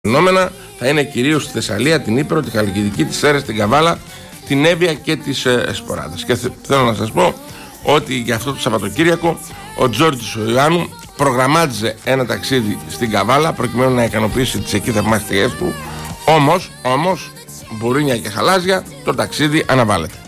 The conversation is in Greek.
φαινόμενα θα είναι κυρίως στη Θεσσαλία, την Ύπαιρο, τη Χαλκιδική, τη Σέρρες, την Καβάλα, την Εύβοια και τις Σποράδες. Και θέλω να σας πω ότι για αυτό το Σαββατοκύριακο ο Τζόρτζης ο Ιωάννου προγραμμάτιζε ένα ταξίδι στην Καβάλα προκειμένου να ικανοποιήσει τις εκεί θαυμαστιές του. Όμως, μπουρίνια και χαλάζια, το ταξίδι αναβάλλεται.